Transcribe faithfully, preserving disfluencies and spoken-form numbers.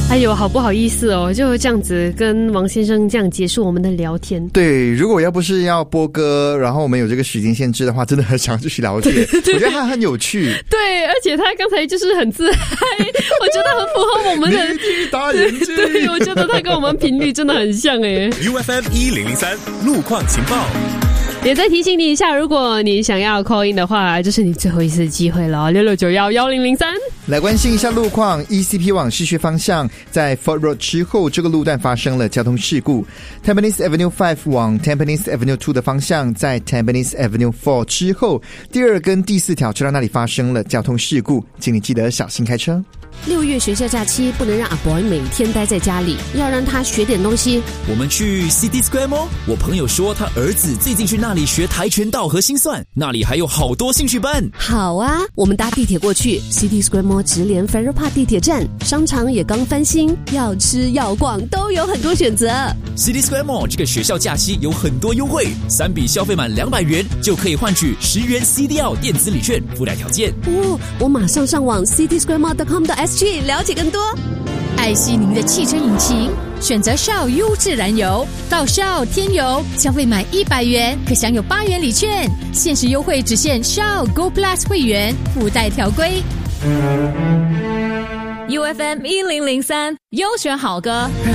哎呦，好不好意思哦，就这样子跟王先生这样结束我们的聊天。 对，如果要不是要播歌，然后我们有这个时间限制的话，真的很想继续聊天。我觉得他很有趣。 对，而且他刚才就是很自嗨，我觉得很符合我们的。 你听大眼睛。 对，对，我觉得他跟我们频率真的很像诶。 U F M 一零零三路况情报。 也再提醒你一下，如果你想要 call in 的话，这是你最后一次机会了，六六九一一零零三。 来关心一下路况 ，E C P 往市区方向，在 Fort Road 之后，这个路段发生了交通事故。Tampines Avenue 五往 Tampines Avenue 二的方向，在 Tampines Avenue 四之后，第二跟第四条车道那里发生了交通事故，请你记得小心开车。 六月学校假期不能让阿 boy 每天待在家里，要让他学点东西。 我们去 City Square Mall， 我朋友说他儿子最近去那里学跆拳道和心算，那里还有好多兴趣班。 好啊，我们搭地铁过去 City Square Mall 直连 Farrer Park 地铁站，商场也刚翻新，要吃要逛都有很多选择。 City Square Mall 这个学校假期有很多优惠，三笔消费满两百元就可以换取十元 C D L 电子礼券，附带条件。 哦，我马上上网 city square mall dot com dot s g 了解更多。 爱惜您的汽车引擎，选择 Shell 优质燃油，到 Shell 添油，消费满一百元可享有八元礼券，限时优惠只限 Shell Go Plus 会员，附带条规。 U F M 一零零三优选好歌，